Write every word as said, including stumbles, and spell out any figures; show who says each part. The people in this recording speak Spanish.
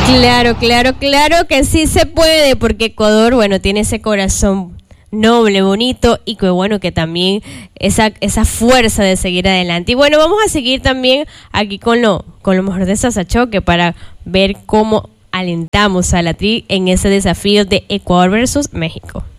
Speaker 1: Claro, claro, claro que sí se puede, porque Ecuador, bueno, tiene ese corazón noble, bonito, y que bueno, que también esa, esa fuerza de seguir adelante. Y bueno, vamos a seguir también aquí con lo, con lo mejor de Sasachoque para ver cómo alentamos a la Tri en ese desafío de Ecuador versus México.